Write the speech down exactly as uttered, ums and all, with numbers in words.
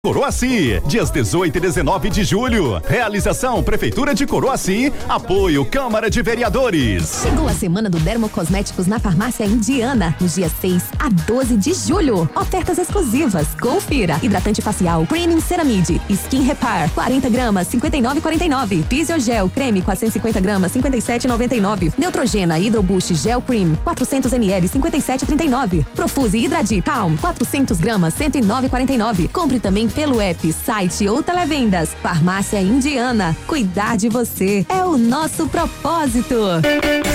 Coroaci, dias dezoito e dezenove de julho. Realização Prefeitura de Coroaci, apoio Câmara de Vereadores. Chegou a semana do Dermocosméticos na Farmácia Indiana, nos dias seis a doze de julho. Ofertas exclusivas. Confira. Hidratante facial Cream Ceramide, Skin Repar, quarenta gramas, cinquenta e nove e quarenta e nove. Fisiogel Creme quatrocentos e cinquenta gramas, cinquenta e sete e noventa e nove. Neutrogena Hydro Boost Gel Cream, quatrocentos mililitros, cinquenta e sete e trinta e nove. Profuse Hidradi Calm, quatrocentos gramas, cento e nove e quarenta e nove. Compre também pelo app, site ou televendas. Farmácia Indiana. Cuidar de você é o nosso propósito.